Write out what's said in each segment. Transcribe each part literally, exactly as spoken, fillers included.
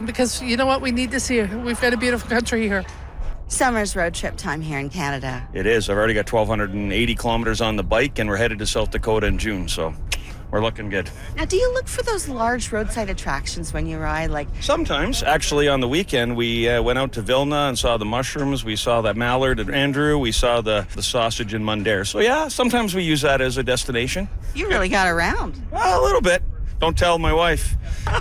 because you know what? We need to see it. We've got a beautiful country here. Summer's road trip time here in Canada. It is. I've already got twelve eighty kilometers on the bike, and we're headed to South Dakota in June, so we're looking good. Now, do you look for those large roadside attractions when you ride? Like sometimes. Actually, on the weekend, we uh, went out to Vilna and saw the mushrooms. We saw that mallard at Andrew. We saw the, the sausage in Mundare. So, yeah, sometimes we use that as a destination. You really got around. Well, a little bit. Don't tell my wife.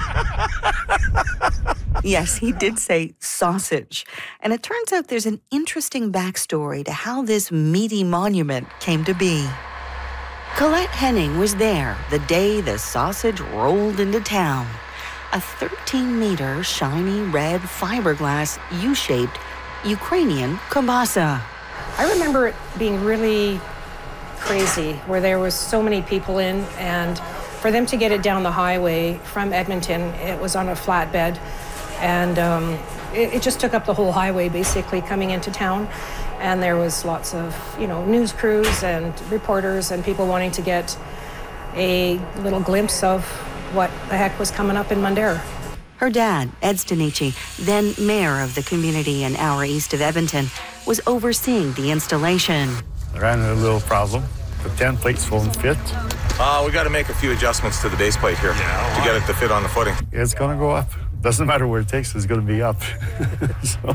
Yes, he did say sausage. And it turns out there's an interesting backstory to how this meaty monument came to be. Colette Henning was there the day the sausage rolled into town. A thirteen-meter shiny red fiberglass U-shaped Ukrainian kielbasa. I remember it being really crazy, where there was so many people in, and for them to get it down the highway from Edmonton, it was on a flatbed, and um, it, it just took up the whole highway, basically, coming into town. And there was lots of, you know, news crews and reporters and people wanting to get a little glimpse of what the heck was coming up in Mundare. Her dad, Ed Stanichi, then mayor of the community an hour east of Edmonton, was overseeing the installation. I ran into a little problem. The ten plates won't fit. Uh, we got to make a few adjustments to the base plate here yeah, to get it to fit on the footing. It's going to go up. Doesn't matter where it takes, it's going to be up. so...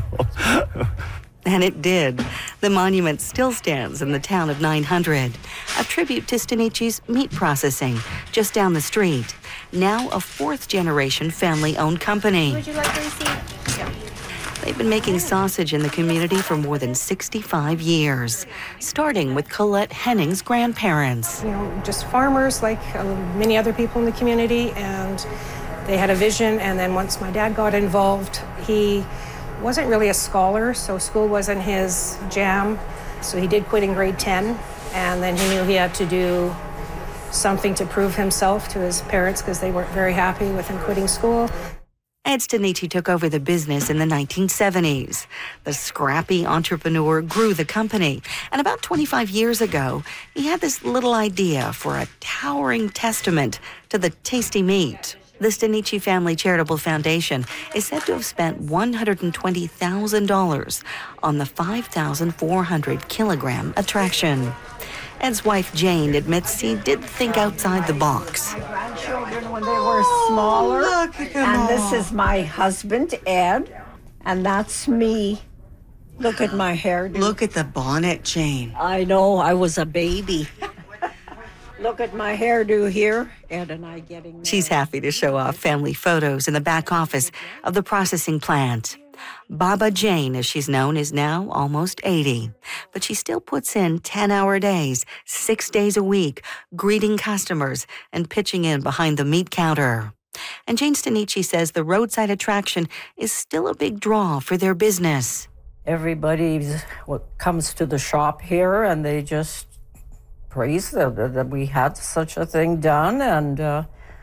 And it did. The monument still stands in the town of nine hundred, a tribute to Stanichi's meat processing just down the street. Now a fourth-generation family-owned company. Would you like a receipt? Yeah. They've been making sausage in the community for more than sixty-five years, starting with Colette Henning's grandparents. You know, just farmers like uh, many other people in the community, and they had a vision, and then once my dad got involved, he wasn't really a scholar, so school wasn't his jam. So he did quit in grade ten, and then he knew he had to do something to prove himself to his parents because they weren't very happy with him quitting school. Ed Stanichi took over the business in the nineteen seventies. The scrappy entrepreneur grew the company, and about twenty-five years ago, he had this little idea for a towering testament to the tasty meat. The Stanichi Family Charitable Foundation is said to have spent one hundred twenty thousand dollars on the five thousand four hundred kilogram attraction. Ed's wife, Jane, admits he did think outside the box. My grandchildren, when they were smaller, oh, look at them and all. This is my husband, Ed, and that's me. Look at my hair. Look at the bonnet, Jane. I know, I was a baby. Look at my hairdo here, Ed and I getting married. She's happy to show off family photos in the back office of the processing plant. Baba Jane, as she's known, is now almost eighty, but she still puts in ten-hour days, six days a week, greeting customers and pitching in behind the meat counter. And Jane Stanichi says the roadside attraction is still a big draw for their business. Everybody comes to the shop here and they just praise that, that we had such a thing done, and uh,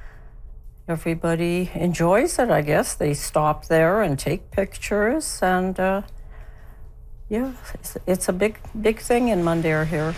everybody enjoys it, I guess. They stop there and take pictures, and uh, yeah, it's, it's a big, big thing in Mundare here.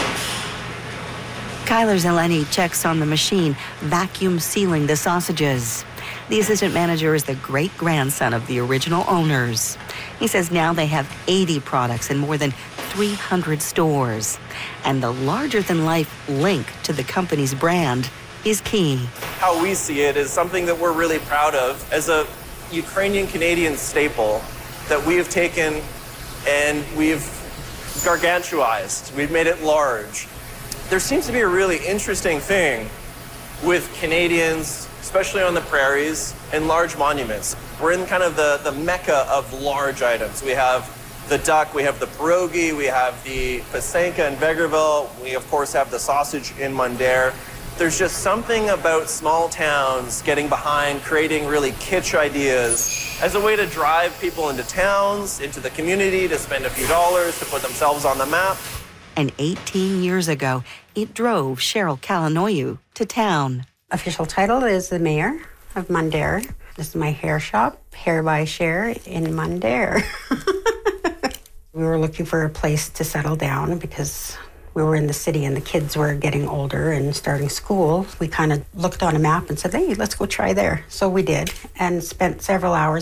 Kyler Zeleny checks on the machine, vacuum sealing the sausages. The assistant manager is the great-grandson of the original owners. He says now they have eighty products in more than three hundred stores. And the larger-than-life link to the company's brand is key. How we see it is something that we're really proud of as a Ukrainian-Canadian staple that we have taken and we've gargantuized. We've made it large. There seems to be a really interesting thing with Canadians, especially on the prairies, and large monuments. We're in kind of the, the mecca of large items. We have the duck, we have the pierogi, we have the pasenka in Vegreville, we of course have the sausage in Mundare. There's just something about small towns getting behind creating really kitsch ideas as a way to drive people into towns, into the community, to spend a few dollars, to put themselves on the map. And eighteen years ago, it drove Cheryl Kalanoyu to town. Official title is the mayor of Mundare. This is my hair shop, Hair by Cher in Mundare. We were looking for a place to settle down because we were in the city and the kids were getting older and starting school. We kind of looked on a map and said, hey, let's go try there. So we did and spent several hours